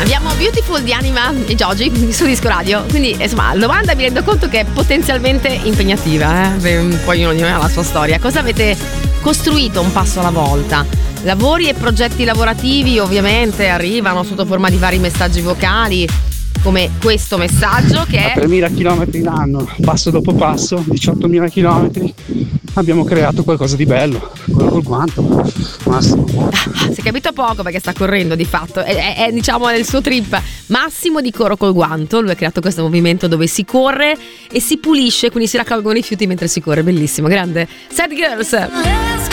Abbiamo Beautiful di Anima e Joji su Disco Radio. Quindi insomma la domanda mi rendo conto che è potenzialmente impegnativa, poi ognuno di noi ha la sua storia. Cosa avete costruito un passo alla volta? Lavori e progetti lavorativi ovviamente arrivano sotto forma di vari messaggi vocali, come questo messaggio che è 3.000 km l'anno, passo dopo passo, 18.000 km, abbiamo creato qualcosa di bello, quello col guanto, Massimo. Si è capito poco perché sta correndo di fatto, è diciamo nel suo trip Massimo di Corro col Guanto. Lui ha creato questo movimento dove si corre e si pulisce, quindi si raccolgono i rifiuti mentre si corre, bellissimo, grande. Sad Girls.